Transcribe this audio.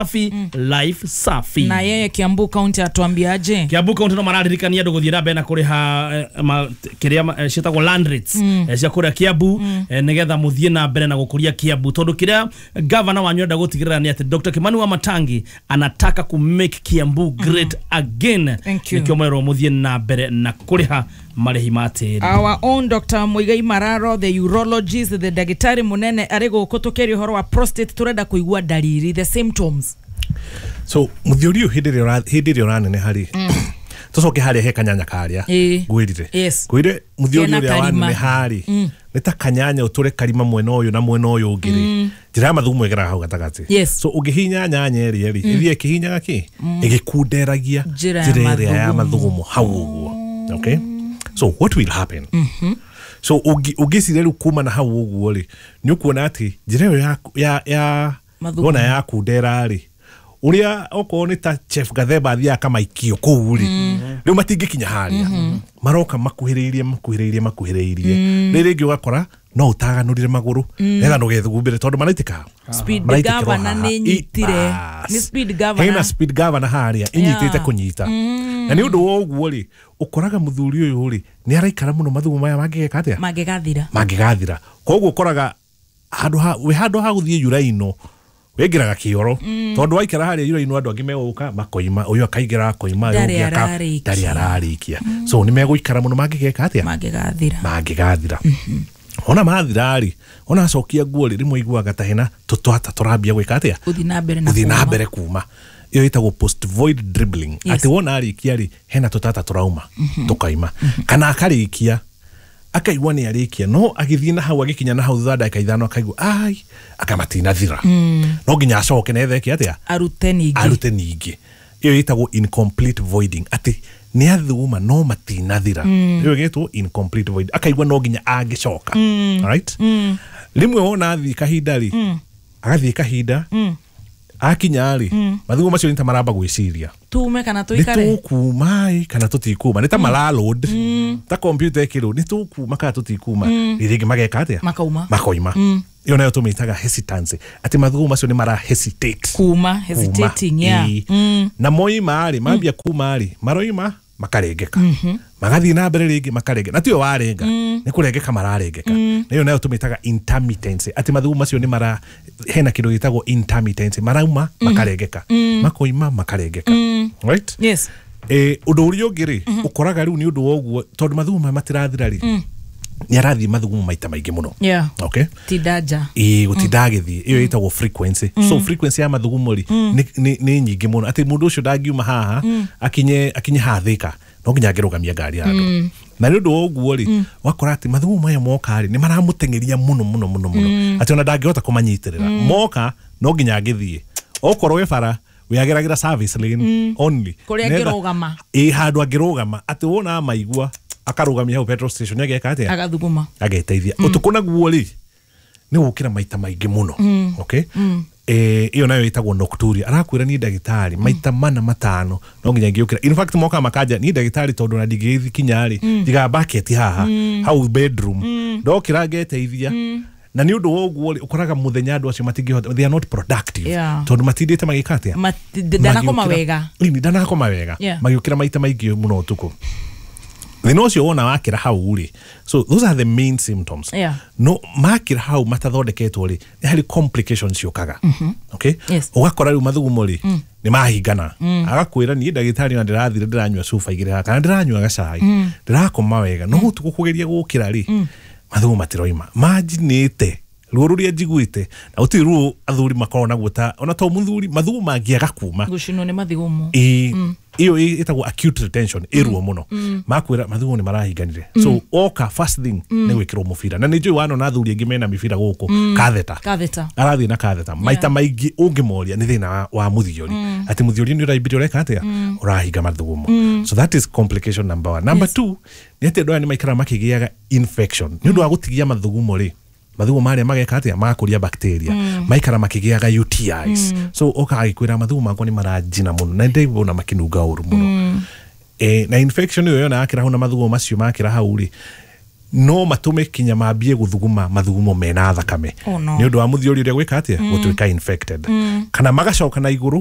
safi life safi. Na yeye Kiambu County atuambiaje? Kiambu County no mararirikania ndugu thira bena kuri ha kiria shitagwo land rates cia kuri Kiambu nigetha muthie na mbere na gukuria Kiambu tondu kiria governor wanyu nda gutigirira ni ati Dr. Kimani Wamatangi anataka ku make Kiambu great again. Nikio mwero muthie na mbere na kuri ha marehi matiri. Our own Dr. Muigai Mararo, the urologist, the dagitari munene arego kutokeri horo wa prostate, turenda kuigua dalili, the symptoms. So muthiuri hindiri oranene hari tucoke hari he kanyanya karia gwirire gwire muthiuri uria wanene hari nita kanyanya uture karima mwena uyu na mwena uyu ungiri njira mathugumo igera hau gatagati. So ugihinya nyanya eri ithie kihinya gaki igikunderagia njira ya mathugumo hau uguo. Okay, so what will happen? So ugisire ru kuma na hau uguo ri ni ukuona ati njira ya mathugumo ya kundera ri uria oko ni ta chef Gatheba thia kama ikio kuuri riu matingikinya haria maroka makuhiriirie ringi ugakora no utaganurire maguru nega no gethugumbire tondu maraitika speed governor ni nyitire ni speed governor hena speed governor haria inyitite kunyita na ni undu wo uguo ri ukoraga muthuri uyu ri ni araikara muno mathugumo maya mangigeka atia magigathira koguo ukoraga handu ha guthie yuraino wegiraga kioro tondu waikara hari yura inu andu angi meguka makoima uyu akaigira koima dari ararikia so ni meguikara muno magigeka atia magigathira ona mathirari ona acokia guori rimwe iguaga ta hena tutwata turambia gwika atia uthi na mbere kuma iyo itagwo post void dribbling ati wona arikia ri hena tutata turauma tukaima kana akarikia akaigwa ni arikia no agithie na hau agikinya na hau thutha ndagika ithano akaigwa ai akamatina thira no nginya acoke nethe ki atia arute ningi iyo itagwo incomplete voiding ati ni athuma no matina thira iyo getwo incomplete void akaigwa no nginya angicoka. Alright, limwe wona athi kahinda ri agathie kahinda akinya ri mathugumo macio nita maramba gwiciria tume kana tuikare tukumai kana tutikuma nita malaload ta computer kiro ni tukuma kana tutikuma ririgi mageka atia makoima iyo nayo tumitaga hesitancy ati mathugumo macio ni mara hesitating na moima ari mambia kuma ari maroima makarengeka magathi na mbere ringi makarengeka na tiyo warenga ni kurengeka mararengeka na iyo nayo tumitaga intermittency ati mathugumo macio ni mara hena kido gitagwo intermittency marauma makarengeka makoima makarengeka. Right, yes, undu uria ungiri ukoraga riu ni undu woguo tondu mathugumo matirathira ri ni arathi mathugumo maita maingi muno. Okay, tidaja gutidagithi iyo itagwo frequency. So frequency ya mathugumo ri ni nyingi muno ati mundu ucio dangiuma haha akinye hathika no nginya ngirugamia ngari handu na ni undu woguo ri wakora ati mathugumo maya moka ri ni maramutengeria muno ati ona ndangihota kumanyitirira moka no nginya ngithie okorwo we bara wiageragira service lane only kuria ngirugama handu angirugama ati wona maigua akarugamia hau petrol station ageka atia agathuguma ageteithia utukuna guo ri ni gukira maita maingi muno. Okay, iyo nayo itagwo nocturia arakwira ni ndagitari maita mana matano no nginya ngiukira. In fact moka makaja ni ndagitari tondu na ndigithi kinyari diga bucket haha hau bedroom ndokira geteithia na ni undu woguo ukoraga muthenya andu acio matingihota, they are not productive tondu matindite magikatia ndanakoma wega magiukira maita maingi muno utuku thina ucio wona wakira hau ri. So those are the main symptoms. No makira hau matathondeketwo ri ni hari complications ciukaga. Okay, ugakora riu mathugumo ri ni mahingana agakwira ni ndagitari na ndirathire ndiranywa sufa igire haka na ndiranywa gacai ndirakoma wega no utuku kugeria gukira ri mathugumo matiroima majinite rururia njiguite na utiru athuri makorona guta ona to muthuri mathugumo mangiaga kuma gucino ni mathugumo iyo itagwo acute retention iruo muno makwira mathugumo ni marahinganire. So oka first thing ni gwikirwo mufira na ninjui wano na athuri angi mena mifira guku katheta arathi na katheta maita maingi ungimoria ni thina wa muthiori ati muthiori ni uraibiri ureka atia urahinga mathugumo. So that is complication number 1. Number 2 ni ati ndo ni maikara makigiaga infection ni ndo agutigia mathugumo ri mathugumo maria mageka atia magakuria bacteria maikara makigiaga UTIs. So okagikwira mathugumo mako ni marajina muno na ndibona makinunga uru muno na infection iyo yona akira huna mathugumo macio makira hau ri no matume kinya mambie guthuguma mathugumo mena thakame Oh, no. ni undu wa muthiori uria gwika atia gutuika infected kana magacoka na iguru